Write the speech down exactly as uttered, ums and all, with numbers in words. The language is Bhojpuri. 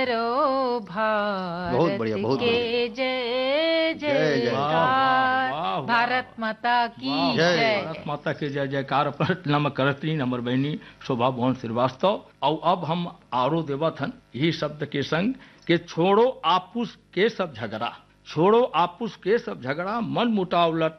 रो बहुत भारत बढ़िया, बहुत के बढ़िया। जय जय जय। जयकार। वाह, वाह, वाह। भारत माता की वाह, जय। जय। भारत माता के जय जयकार प्रणाम करती नंबर बहनी शोभा मोहन श्रीवास्तव। और अब हम आरो देवत हन यही शब्द के संग के छोड़ो आपुस के सब झगड़ा, छोड़ो आपुस के सब झगड़ा, मन मुटाव